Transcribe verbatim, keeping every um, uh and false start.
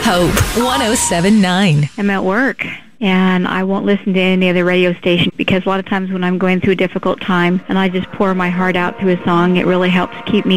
Hope one oh seven point nine. I'm at work, and I won't listen to any other radio station because a lot of times when I'm going through a difficult time and I just pour my heart out through a song, it really helps keep me